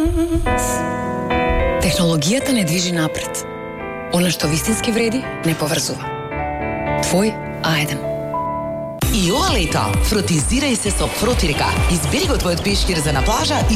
Tehnologijata ne движи напред. Она што вистински вреди, не поврзува. Твој А1. И ова лето фротизирај се со Фротирка. Избери го твојот пешкир за на плажа и